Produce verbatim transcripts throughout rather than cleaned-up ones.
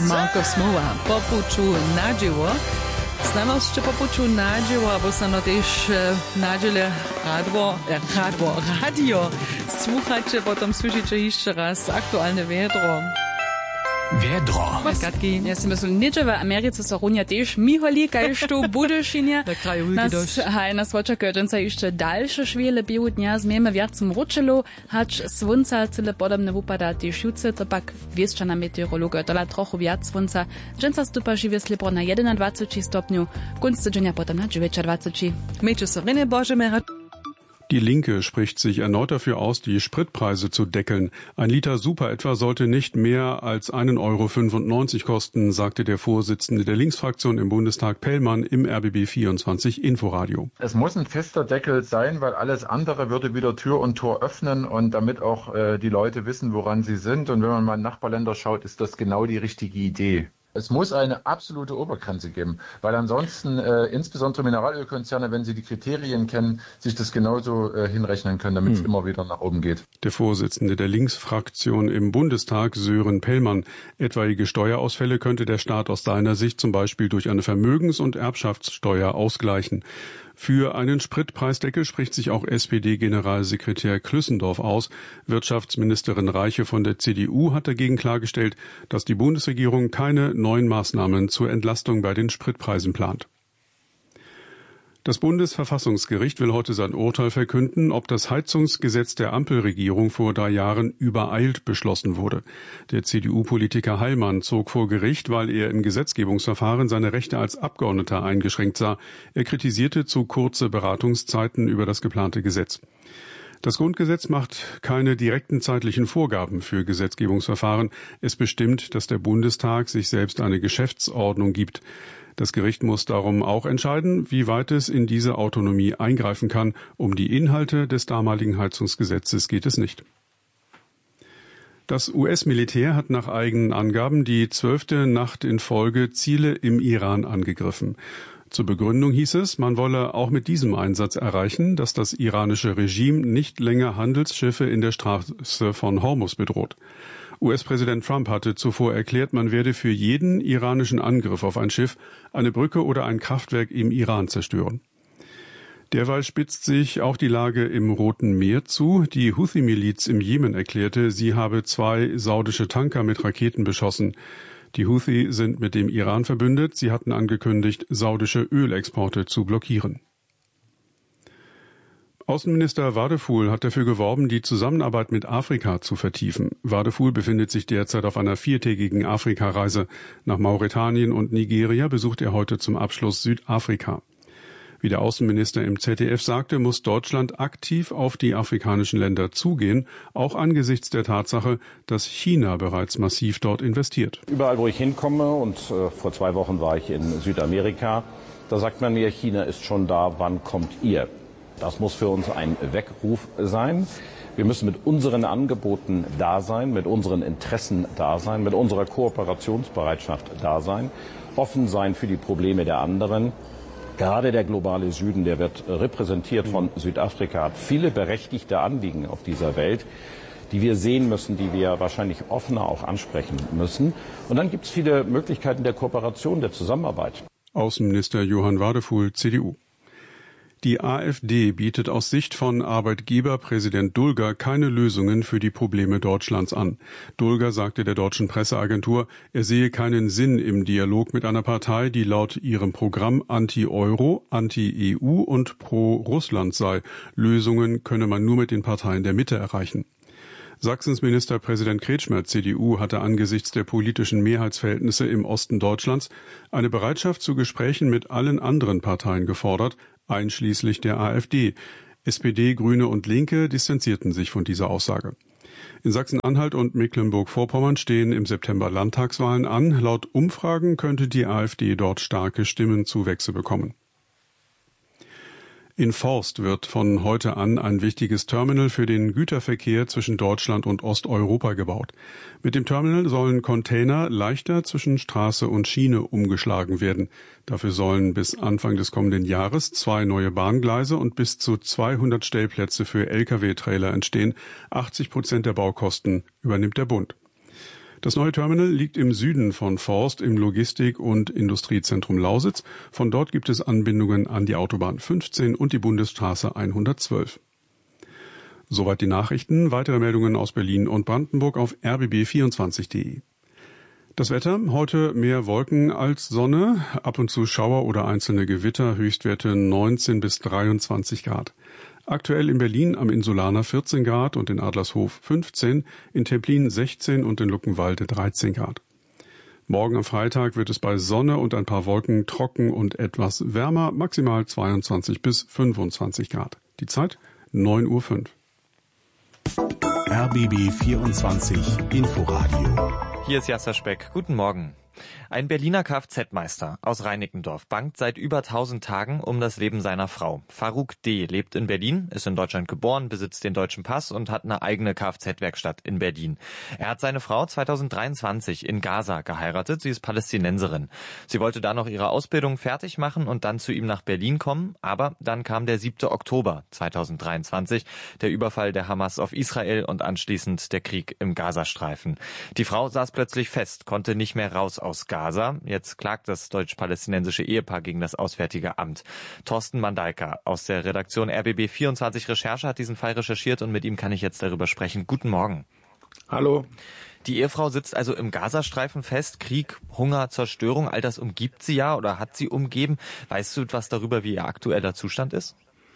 Marko Smowa. Popuču nađivo. Znamo še popuču nađivo, bo se no tež nađele radvo, radvo, radio. Słuchacie, potom słyszycie jeszcze raz aktualne wiadro. Wiadro. Katki, ja si myslím, niečo v Americe sa runia tiež myholí, kaj tu budeš inie. Na kraju Nas, haj, nas očakuje dženca ešte ďalšie švíle biehu dňa. Zmieme viac som ručilo, hač svunca celé podobne vypadá tiež juce, to pak viesčana meteorológa, tola trochu viac svunca. Dženca stúpa živie slibro na dvadsaťjeden stopňu, v kunste dňa potom na dvadsaťdeväť. Meče sa rene Božeme. Die Linke spricht sich erneut dafür aus, die Spritpreise zu deckeln. Ein Liter Super etwa sollte nicht mehr als einen Euro fünfundneunzig kosten, sagte der Vorsitzende der Linksfraktion im Bundestag Pellmann im R B B vierundzwanzig Inforadio. Es muss ein fester Deckel sein, weil alles andere würde wieder Tür und Tor öffnen und damit auch äh, die Leute wissen, woran sie sind. Und wenn man mal in Nachbarländer schaut, ist das genau die richtige Idee. Es muss eine absolute Obergrenze geben, weil ansonsten äh, insbesondere Mineralölkonzerne, wenn sie die Kriterien kennen, sich das genauso äh, hinrechnen können, damit es hm. immer wieder nach oben geht. Der Vorsitzende der Linksfraktion im Bundestag, Sören Pellmann. Etwaige Steuerausfälle könnte der Staat aus seiner Sicht zum Beispiel durch eine Vermögens- und Erbschaftssteuer ausgleichen. Für einen Spritpreisdeckel spricht sich auch S P D-Generalsekretär Klüssendorf aus. Wirtschaftsministerin Reiche von der C D U hat dagegen klargestellt, dass die Bundesregierung keine neuen Maßnahmen zur Entlastung bei den Spritpreisen plant. Das Bundesverfassungsgericht will heute sein Urteil verkünden, ob das Heizungsgesetz der Ampelregierung vor drei Jahren übereilt beschlossen wurde. Der C D U-Politiker Heilmann zog vor Gericht, weil er im Gesetzgebungsverfahren seine Rechte als Abgeordneter eingeschränkt sah. Er kritisierte zu kurze Beratungszeiten über das geplante Gesetz. Das Grundgesetz macht keine direkten zeitlichen Vorgaben für Gesetzgebungsverfahren. Es bestimmt, dass der Bundestag sich selbst eine Geschäftsordnung gibt. Das Gericht muss darum auch entscheiden, wie weit es in diese Autonomie eingreifen kann. Um die Inhalte des damaligen Heizungsgesetzes geht es nicht. Das U S-Militär hat nach eigenen Angaben die zwölfte Nacht in Folge Ziele im Iran angegriffen. Zur Begründung hieß es, man wolle auch mit diesem Einsatz erreichen, dass das iranische Regime nicht länger Handelsschiffe in der Straße von Hormuz bedroht. U S-Präsident Trump hatte zuvor erklärt, man werde für jeden iranischen Angriff auf ein Schiff eine Brücke oder ein Kraftwerk im Iran zerstören. Derweil spitzt sich auch die Lage im Roten Meer zu. Die Houthi-Miliz im Jemen erklärte, sie habe zwei saudische Tanker mit Raketen beschossen. Die Houthi sind mit dem Iran verbündet. Sie hatten angekündigt, saudische Ölexporte zu blockieren. Außenminister Wadephul hat dafür geworben, die Zusammenarbeit mit Afrika zu vertiefen. Wadephul befindet sich derzeit auf einer viertägigen Afrikareise. Nach Mauretanien und Nigeria besucht er heute zum Abschluss Südafrika. Wie der Außenminister im Z D F sagte, muss Deutschland aktiv auf die afrikanischen Länder zugehen, auch angesichts der Tatsache, dass China bereits massiv dort investiert. Überall, wo ich hinkomme, und äh, vor zwei Wochen war ich in Südamerika, da sagt man mir, China ist schon da, wann kommt ihr? Das muss für uns ein Weckruf sein. Wir müssen mit unseren Angeboten da sein, mit unseren Interessen da sein, mit unserer Kooperationsbereitschaft da sein, offen sein für die Probleme der anderen. Gerade der globale Süden, der wird repräsentiert von Südafrika, hat viele berechtigte Anliegen auf dieser Welt, die wir sehen müssen, die wir wahrscheinlich offener auch ansprechen müssen. Und dann gibt es viele Möglichkeiten der Kooperation, der Zusammenarbeit. Außenminister Johann Wadephul, C D U. Die AfD bietet aus Sicht von Arbeitgeberpräsident Dulger keine Lösungen für die Probleme Deutschlands an. Dulger sagte der deutschen Presseagentur, er sehe keinen Sinn im Dialog mit einer Partei, die laut ihrem Programm Anti-Euro, Anti-E U und Pro-Russland sei. Lösungen könne man nur mit den Parteien der Mitte erreichen. Sachsens Ministerpräsident Kretschmer, C D U, hatte angesichts der politischen Mehrheitsverhältnisse im Osten Deutschlands eine Bereitschaft zu Gesprächen mit allen anderen Parteien gefordert, einschließlich der AfD. S P D, Grüne und Linke distanzierten sich von dieser Aussage. In Sachsen-Anhalt und Mecklenburg-Vorpommern stehen im September Landtagswahlen an. Laut Umfragen könnte die AfD dort starke Stimmenzuwächse bekommen. In Forst wird von heute an ein wichtiges Terminal für den Güterverkehr zwischen Deutschland und Osteuropa gebaut. Mit dem Terminal sollen Container leichter zwischen Straße und Schiene umgeschlagen werden. Dafür sollen bis Anfang des kommenden Jahres zwei neue Bahngleise und bis zu zweihundert Stellplätze für Lkw-Trailer entstehen. achtzig Prozent der Baukosten übernimmt der Bund. Das neue Terminal liegt im Süden von Forst im Logistik- und Industriezentrum Lausitz. Von dort gibt es Anbindungen an die Autobahn fünfzehn und die Bundesstraße hundertzwölf. Soweit die Nachrichten. Weitere Meldungen aus Berlin und Brandenburg auf r b b vierundzwanzig punkt d e. Das Wetter, heute mehr Wolken als Sonne, ab und zu Schauer oder einzelne Gewitter, Höchstwerte neunzehn bis dreiundzwanzig Grad. Aktuell in Berlin am Insulaner vierzehn Grad und in Adlershof fünfzehn, in Templin sechzehn und in Luckenwalde dreizehn Grad. Morgen am Freitag wird es bei Sonne und ein paar Wolken trocken und etwas wärmer, maximal zweiundzwanzig bis fünfundzwanzig Grad. Die Zeit neun Uhr fünf. R B B vierundzwanzig Inforadio. Hier ist Jasser Speck. Guten Morgen. Ein Berliner Kfz-Meister aus Reinickendorf bangt seit über tausend Tagen um das Leben seiner Frau. Farouk D. lebt in Berlin, ist in Deutschland geboren, besitzt den deutschen Pass und hat eine eigene Kfz-Werkstatt in Berlin. Er hat seine Frau zweitausenddreiundzwanzig in Gaza geheiratet. Sie ist Palästinenserin. Sie wollte da noch ihre Ausbildung fertig machen und dann zu ihm nach Berlin kommen. Aber dann kam der siebte Oktober zweitausenddreiundzwanzig, der Überfall der Hamas auf Israel und anschließend der Krieg im Gazastreifen. Die Frau saß plötzlich fest, konnte nicht mehr raus aus Gaza. Jetzt klagt das deutsch-palästinensische Ehepaar gegen das Auswärtige Amt. Thorsten Mandalka aus der Redaktion R B B vierundzwanzig Recherche hat diesen Fall recherchiert und mit ihm kann ich jetzt darüber sprechen. Guten Morgen. Hallo. Die Ehefrau sitzt also im Gazastreifen fest. Krieg, Hunger, Zerstörung, all das umgibt sie ja oder hat sie umgeben. Weißt du etwas darüber, wie ihr aktueller Zustand ist?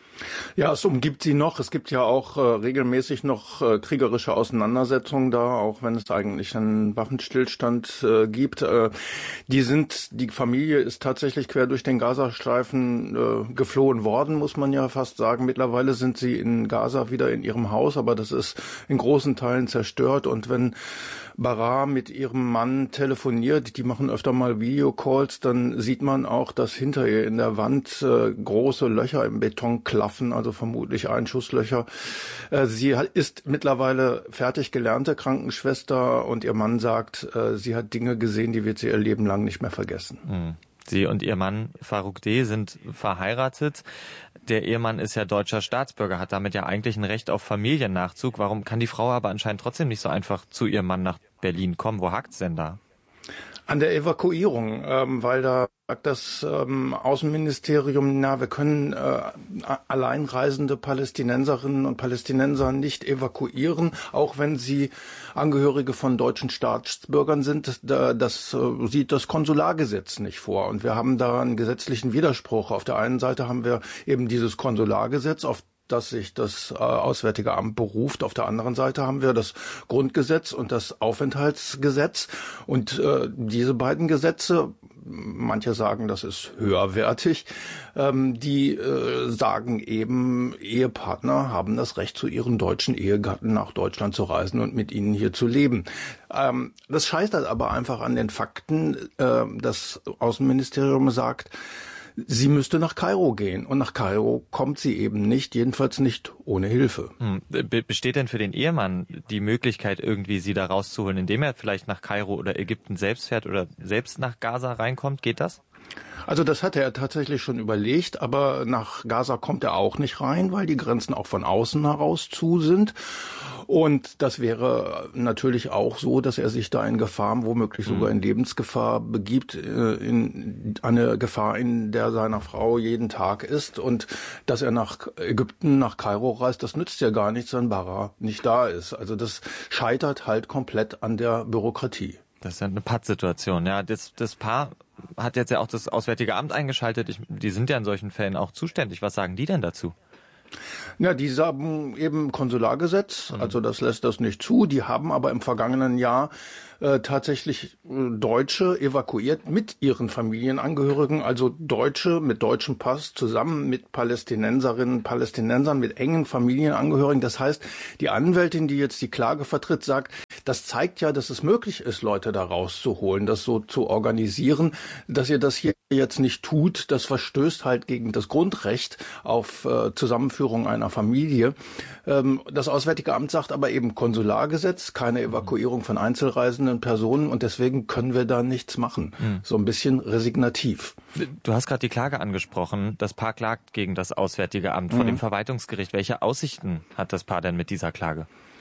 Ja, es umgibt sie noch. Es gibt ja auch äh, regelmäßig noch äh, kriegerische Auseinandersetzungen da, auch wenn es eigentlich einen Waffenstillstand äh, gibt. Äh, die sind, die Familie ist tatsächlich quer durch den Gazastreifen äh, geflohen worden, muss man ja fast sagen. Mittlerweile sind sie in Gaza wieder in ihrem Haus, aber das ist in großen Teilen zerstört. Und wenn Baraa mit ihrem Mann telefoniert, die machen öfter mal Videocalls, dann sieht man auch, dass hinter ihr in der Wand äh, große Löcher im Beton klaffen, also vermutlich Einschusslöcher. Äh, sie ist mittlerweile fertig gelernte Krankenschwester und ihr Mann sagt, äh, sie hat Dinge gesehen, die wird sie ihr Leben lang nicht mehr vergessen. Mhm. Sie und ihr Mann Farouk D. sind verheiratet. Der Ehemann ist ja deutscher Staatsbürger, hat damit ja eigentlich ein Recht auf Familiennachzug. Warum kann die Frau aber anscheinend trotzdem nicht so einfach zu ihrem Mann nach Berlin kommen? Wo hakt's denn da? An der Evakuierung, ähm, weil da sagt das ähm, Außenministerium, na, wir können äh, alleinreisende Palästinenserinnen und Palästinenser nicht evakuieren, auch wenn sie Angehörige von deutschen Staatsbürgern sind. Das, das äh, sieht das Konsulargesetz nicht vor. Und wir haben da einen gesetzlichen Widerspruch. Auf der einen Seite haben wir eben dieses Konsulargesetz, auf dass sich das äh, Auswärtige Amt beruft. Auf der anderen Seite haben wir das Grundgesetz und das Aufenthaltsgesetz. Und äh, diese beiden Gesetze, manche sagen, das ist höherwertig, ähm, die äh, sagen eben, Ehepartner haben das Recht, zu ihren deutschen Ehegatten nach Deutschland zu reisen und mit ihnen hier zu leben. Ähm, das scheitert aber einfach an den Fakten. Äh, das Außenministerium sagt, sie müsste nach Kairo gehen. Und nach Kairo kommt sie eben nicht, jedenfalls nicht ohne Hilfe. Hm. Be- besteht denn für den Ehemann die Möglichkeit, irgendwie sie da rauszuholen, indem er vielleicht nach Kairo oder Ägypten selbst fährt oder selbst nach Gaza reinkommt? Geht das? Also das hatte er tatsächlich schon überlegt, aber nach Gaza kommt er auch nicht rein, weil die Grenzen auch von außen heraus zu sind. Und das wäre natürlich auch so, dass er sich da in Gefahr, womöglich sogar in Lebensgefahr begibt, in eine Gefahr, in der seiner Frau jeden Tag ist. Und dass er nach Ägypten, nach Kairo reist, das nützt ja gar nichts, wenn Baraa nicht da ist. Also das scheitert halt komplett an der Bürokratie. Das ist ja eine Pattsituation. Ja, das, das Paar hat jetzt ja auch das Auswärtige Amt eingeschaltet. Ich, die sind ja in solchen Fällen auch zuständig. Was sagen die denn dazu? Ja, die haben eben Konsulargesetz, also das lässt das nicht zu. Die haben aber im vergangenen Jahr äh, tatsächlich äh, Deutsche evakuiert mit ihren Familienangehörigen, also Deutsche mit deutschem Pass zusammen mit Palästinenserinnen, Palästinensern, mit engen Familienangehörigen. Das heißt, die Anwältin, die jetzt die Klage vertritt, sagt, das zeigt ja, dass es möglich ist, Leute da rauszuholen, das so zu organisieren. Dass ihr das hier jetzt nicht tut, das verstößt halt gegen das Grundrecht auf äh, Zusammenführung einer Familie. Ähm, das Auswärtige Amt sagt aber eben Konsulargesetz, keine Evakuierung von einzelreisenden Personen und deswegen können wir da nichts machen. Mhm. So ein bisschen resignativ. Du hast gerade die Klage angesprochen. Das Paar klagt gegen das Auswärtige Amt vor mhm. dem Verwaltungsgericht. Welche Aussichten hat das Paar denn mit dieser Klage?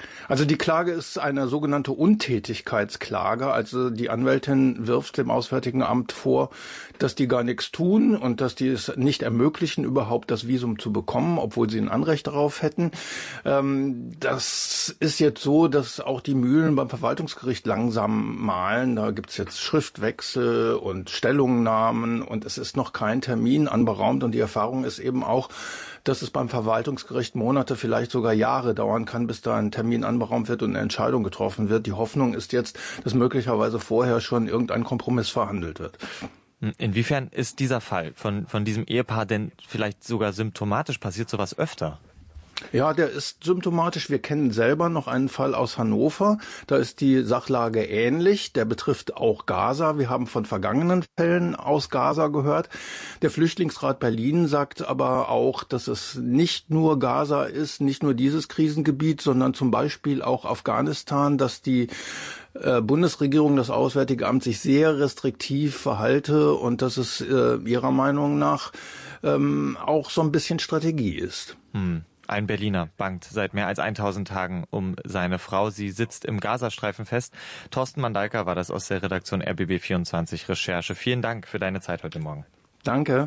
Also die Klage ist eine sogenannte Untätigkeitsklage. Also die Anwältin wirft dem Auswärtigen Amt vor, dass die gar nichts tun und dass die es nicht ermöglichen, überhaupt das Visum zu bekommen, obwohl sie ein Anrecht darauf hätten. Ähm, das ist jetzt so, dass auch die Mühlen beim Verwaltungsgericht langsam mahlen. Da gibt's jetzt Schriftwechsel und Stellungnahmen und es ist noch kein Termin anberaumt. Und die Erfahrung ist eben auch, dass es beim Verwaltungsgericht Monate, vielleicht sogar Jahre dauern kann, bis da ein Termin anberaumt wird und eine Entscheidung getroffen wird. Die Hoffnung ist jetzt, dass möglicherweise vorher schon irgendein Kompromiss verhandelt wird. Inwiefern ist dieser Fall von, von diesem Ehepaar denn vielleicht sogar symptomatisch? Passiert sowas öfter? Ja, der ist symptomatisch. Wir kennen selber noch einen Fall aus Hannover. Da ist die Sachlage ähnlich. Der betrifft auch Gaza. Wir haben von vergangenen Fällen aus Gaza gehört. Der Flüchtlingsrat Berlin sagt aber auch, dass es nicht nur Gaza ist, nicht nur dieses Krisengebiet, sondern zum Beispiel auch Afghanistan, dass die äh, Bundesregierung, das Auswärtige Amt sich sehr restriktiv verhalte und dass es äh, ihrer Meinung nach ähm, auch so ein bisschen Strategie ist. Hm. Ein Berliner bangt seit mehr als tausend Tagen um seine Frau. Sie sitzt im Gazastreifen fest. Thorsten Mandalka war das aus der Redaktion R B B vierundzwanzig Recherche. Vielen Dank für deine Zeit heute Morgen. Danke.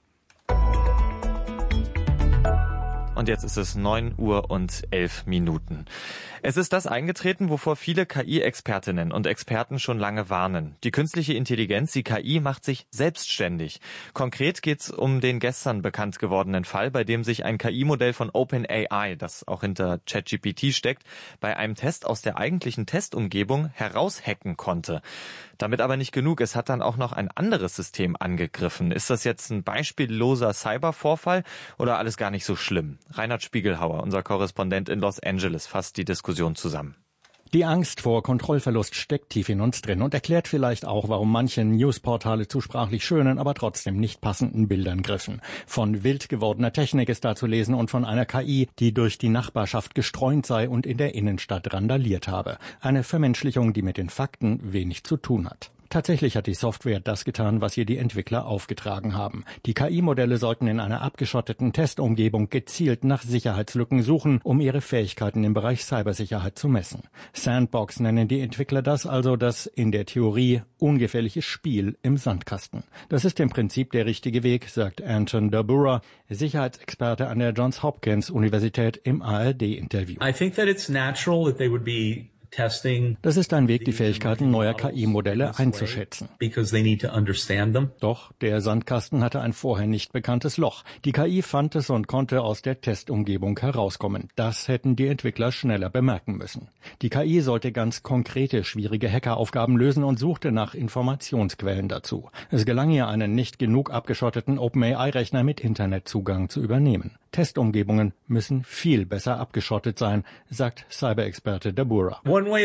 Und jetzt ist es neun Uhr und elf Minuten. Es ist das eingetreten, wovor viele K I-Expertinnen und Experten schon lange warnen. Die künstliche Intelligenz, die K I, macht sich selbstständig. Konkret geht es um den gestern bekannt gewordenen Fall, bei dem sich ein K I-Modell von OpenAI, das auch hinter ChatGPT steckt, bei einem Test aus der eigentlichen Testumgebung heraushacken konnte. Damit aber nicht genug, es hat dann auch noch ein anderes System angegriffen. Ist das jetzt ein beispielloser Cybervorfall oder alles gar nicht so schlimm? Reinhard Spiegelhauer, unser Korrespondent in Los Angeles, fasst die Diskussion zusammen. Die Angst vor Kontrollverlust steckt tief in uns drin und erklärt vielleicht auch, warum manche Newsportale zu sprachlich schönen, aber trotzdem nicht passenden Bildern griffen. Von wild gewordener Technik ist da zu lesen und von einer K I, die durch die Nachbarschaft gestreunt sei und in der Innenstadt randaliert habe. Eine Vermenschlichung, die mit den Fakten wenig zu tun hat. Tatsächlich hat die Software das getan, was ihr die Entwickler aufgetragen haben. Die K I-Modelle sollten in einer abgeschotteten Testumgebung gezielt nach Sicherheitslücken suchen, um ihre Fähigkeiten im Bereich Cybersicherheit zu messen. Sandbox nennen die Entwickler das, also das in der Theorie ungefährliche Spiel im Sandkasten. Das ist im Prinzip der richtige Weg, sagt Anton Dabura, Sicherheitsexperte an der Johns Hopkins Universität im A R D-Interview. I think that it's natural that they would be Das ist ein Weg, die Fähigkeiten neuer K I-Modelle einzuschätzen. Doch der Sandkasten hatte ein vorher nicht bekanntes Loch. Die K I fand es und konnte aus der Testumgebung herauskommen. Das hätten die Entwickler schneller bemerken müssen. Die K I sollte ganz konkrete, schwierige Hackeraufgaben lösen und suchte nach Informationsquellen dazu. Es gelang ihr, einen nicht genug abgeschotteten OpenAI-Rechner mit Internetzugang zu übernehmen. Testumgebungen müssen viel besser abgeschottet sein, sagt Cyberexperte Dabura.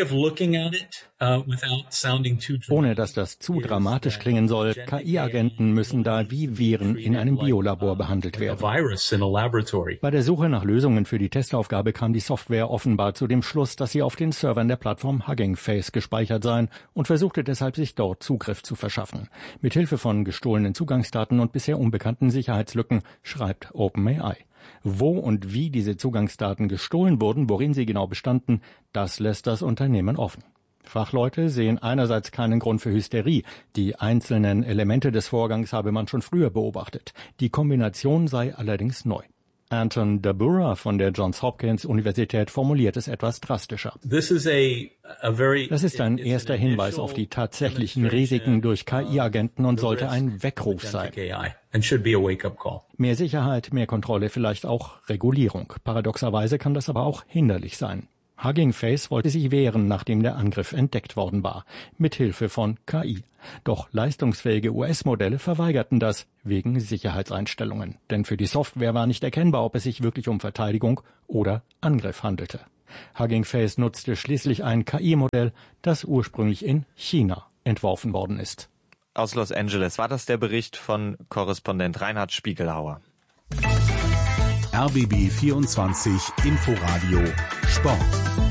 Ohne dass das zu dramatisch klingen soll, K I-Agenten müssen da wie Viren in einem Biolabor behandelt werden. Bei der Suche nach Lösungen für die Testaufgabe kam die Software offenbar zu dem Schluss, dass sie auf den Servern der Plattform Hugging Face gespeichert seien und versuchte deshalb, sich dort Zugriff zu verschaffen. Mithilfe von gestohlenen Zugangsdaten und bisher unbekannten Sicherheitslücken schreibt OpenAI. Wo und wie diese Zugangsdaten gestohlen wurden, worin sie genau bestanden, das lässt das Unternehmen offen. Fachleute sehen einerseits keinen Grund für Hysterie. Die einzelnen Elemente des Vorgangs habe man schon früher beobachtet. Die Kombination sei allerdings neu. Anton Dabura von der Johns Hopkins Universität formuliert es etwas drastischer. Das ist ein erster Hinweis auf die tatsächlichen Risiken durch K I-Agenten und sollte ein Weckruf sein. Mehr Sicherheit, mehr Kontrolle, vielleicht auch Regulierung. Paradoxerweise kann das aber auch hinderlich sein. Hugging Face wollte sich wehren, nachdem der Angriff entdeckt worden war, mithilfe von K I. Doch leistungsfähige U S-Modelle verweigerten das wegen Sicherheitseinstellungen. Denn für die Software war nicht erkennbar, ob es sich wirklich um Verteidigung oder Angriff handelte. Hugging Face nutzte schließlich ein K I-Modell, das ursprünglich in China entworfen worden ist. Aus Los Angeles war das der Bericht von Korrespondent Reinhard Spiegelhauer. R B B vierundzwanzig Inforadio Sport.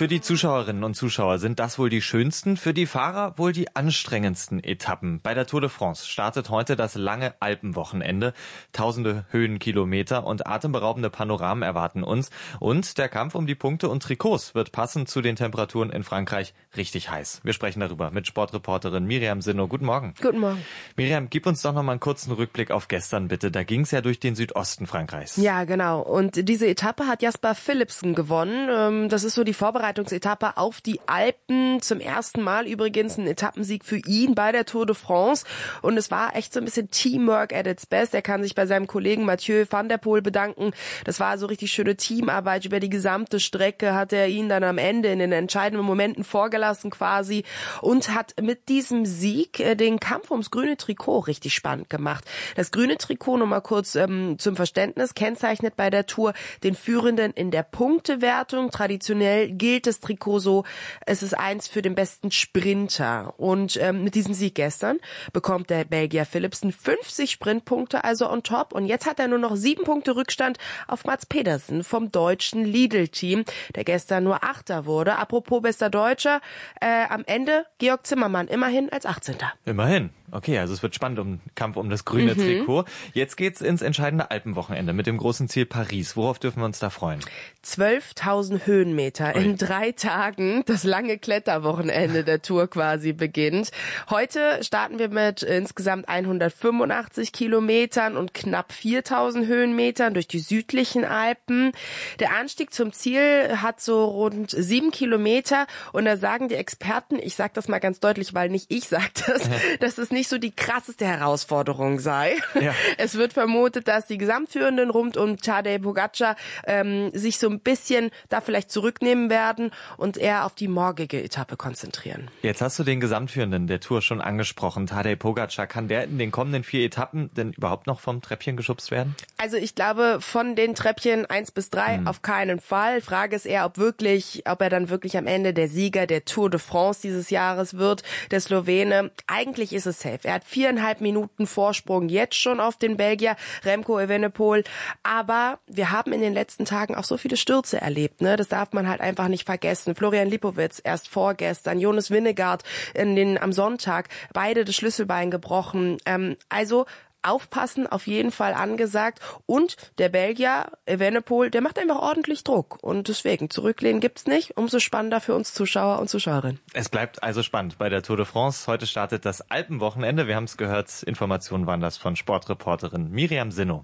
Für die Zuschauerinnen und Zuschauer sind das wohl die schönsten, für die Fahrer wohl die anstrengendsten Etappen. Bei der Tour de France startet heute das lange Alpenwochenende. Tausende Höhenkilometer und atemberaubende Panoramen erwarten uns. Und der Kampf um die Punkte und Trikots wird passend zu den Temperaturen in Frankreich richtig heiß. Wir sprechen darüber mit Sportreporterin Miriam Sinno. Guten Morgen. Guten Morgen. Miriam, gib uns doch noch mal einen kurzen Rückblick auf gestern, bitte. Da ging es ja durch den Südosten Frankreichs. Ja, genau. Und diese Etappe hat Jasper Philipsen gewonnen. Das ist so die Vorbereitung Vorbereitungsetappe auf die Alpen. Zum ersten Mal übrigens ein Etappensieg für ihn bei der Tour de France. Und es war echt so ein bisschen Teamwork at its best. Er kann sich bei seinem Kollegen Mathieu van der Poel bedanken. Das war so richtig schöne Teamarbeit. Über die gesamte Strecke hat er ihn dann am Ende in den entscheidenden Momenten vorgelassen quasi und hat mit diesem Sieg den Kampf ums grüne Trikot richtig spannend gemacht. Das grüne Trikot, noch mal kurz ähm, zum Verständnis, kennzeichnet bei der Tour den Führenden in der Punktewertung. Traditionell gilt das Trikot so, es ist eins für den besten Sprinter. Und ähm, mit diesem Sieg gestern bekommt der Belgier Philipsen fünfzig Sprintpunkte, also on top. Und jetzt hat er nur noch sieben Punkte Rückstand auf Mats Pedersen vom deutschen Lidl-Team, der gestern nur Achter wurde. Apropos bester Deutscher, äh, am Ende Georg Zimmermann immerhin als achtzehnter Immerhin. Okay, also es wird spannend um Kampf um das grüne mhm. Trikot. Jetzt geht's ins entscheidende Alpenwochenende mit dem großen Ziel Paris. Worauf dürfen wir uns da freuen? zwölftausend Höhenmeter in drei Tagen. Das lange Kletterwochenende der Tour quasi beginnt. Heute starten wir mit insgesamt hundertfünfundachtzig Kilometern und knapp viertausend Höhenmetern durch die südlichen Alpen. Der Anstieg zum Ziel hat so rund sieben Kilometer und da sagen die Experten, ich sage das mal ganz deutlich, weil nicht ich sage das, dass es nicht so die krasseste Herausforderung sei. Ja. Es wird vermutet, dass die Gesamtführenden rund um Tadej Pogačar ähm, sich so ein bisschen da vielleicht zurücknehmen werden und eher auf die morgige Etappe konzentrieren. Jetzt hast du den Gesamtführenden der Tour schon angesprochen, Tadej Pogačar. Kann der in den kommenden vier Etappen denn überhaupt noch vom Treppchen geschubst werden? Also ich glaube, von den Treppchen eins bis drei hm. auf keinen Fall. Frage ist eher, ob wirklich, ob er dann wirklich am Ende der Sieger der Tour de France dieses Jahres wird, der Slowene. Eigentlich ist es safe. Er hat viereinhalb Minuten Vorsprung jetzt schon auf den Belgier Remco Evenepoel. Aber wir haben in den letzten Tagen auch so viele Stürze erlebt, ne? Das darf man halt einfach nicht vergessen. Florian Lipowitz erst vorgestern, Jonas Vingegaard in den, am Sonntag, beide das Schlüsselbein gebrochen. Ähm, also aufpassen, auf jeden Fall angesagt. Und der Belgier Evenepoel, der macht einfach ordentlich Druck. Und deswegen, zurücklehnen gibt's nicht. Umso spannender für uns Zuschauer und Zuschauerinnen. Es bleibt also spannend bei der Tour de France. Heute startet das Alpenwochenende. Wir haben es gehört. Informationen waren das von Sportreporterin Miriam Sinno.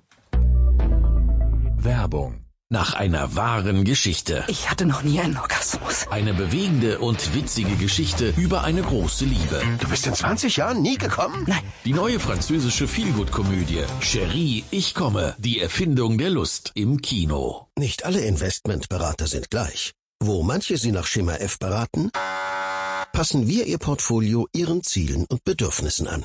Werbung. Nach einer wahren Geschichte. Ich hatte noch nie einen Orgasmus. Eine bewegende und witzige Geschichte über eine große Liebe. Du bist in zwanzig Jahren nie gekommen? Nein. Die neue französische Feelgood-Komödie Chérie, ich komme. Die Erfindung der Lust im Kino. Nicht alle Investmentberater sind gleich. Wo manche Sie nach Schema F beraten, passen wir Ihr Portfolio Ihren Zielen und Bedürfnissen an.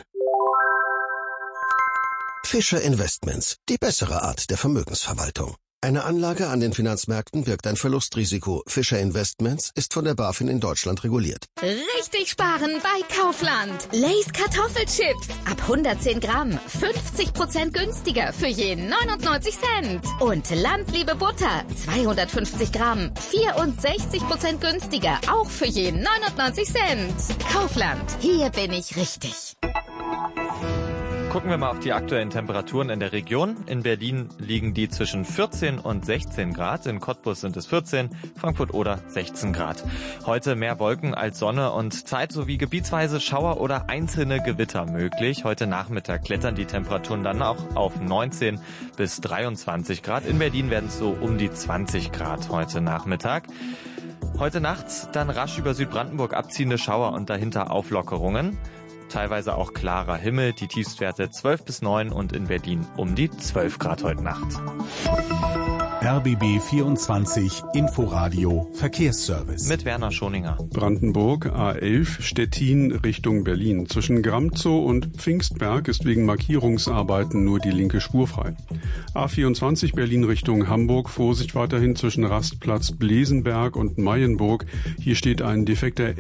Fischer Investments, die bessere Art der Vermögensverwaltung. Eine Anlage an den Finanzmärkten birgt ein Verlustrisiko. Fischer Investments ist von der BaFin in Deutschland reguliert. Richtig sparen bei Kaufland. Lay's Kartoffelchips. Ab hundertzehn Gramm. fünfzig Prozent günstiger für jeden neunundneunzig Cent. Und Landliebe Butter. zweihundertfünfzig Gramm. vierundsechzig Prozent günstiger. Auch für jeden neunundneunzig Cent. Kaufland. Hier bin ich richtig. Gucken wir mal auf die aktuellen Temperaturen in der Region. In Berlin liegen die zwischen vierzehn und sechzehn Grad. In Cottbus sind es vierzehn, Frankfurt oder sechzehn Grad. Heute mehr Wolken als Sonne und Zeit sowie gebietsweise Schauer oder einzelne Gewitter möglich. Heute Nachmittag klettern die Temperaturen dann auch auf neunzehn bis dreiundzwanzig Grad. In Berlin werden es so um die zwanzig Grad heute Nachmittag. Heute Nacht dann rasch über Südbrandenburg abziehende Schauer und dahinter Auflockerungen. Teilweise auch klarer Himmel, die Tiefstwerte zwölf bis neun und in Berlin um die zwölf Grad heute Nacht. R B B vierundzwanzig Inforadio Verkehrsservice. Mit Werner Schoninger. Brandenburg A elf Stettin Richtung Berlin. Zwischen Gramzow und Pfingstberg ist wegen Markierungsarbeiten nur die linke Spur frei. A vierundzwanzig Berlin Richtung Hamburg. Vorsicht weiterhin zwischen Rastplatz Blesenberg und Mayenburg. Hier steht ein defekter